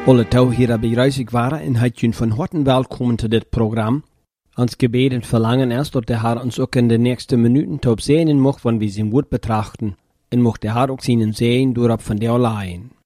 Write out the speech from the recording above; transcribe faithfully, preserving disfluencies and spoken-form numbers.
Alle touw hier bij reizig waren en heet je van harte welkom te dit programma. Ons gebed en verlangen is dat de Heer ons ook in de nächste minuten top sehen mocht, wanneer we zijn woord betrachten. En mocht de Heer ook zijn sehen door op van der allein.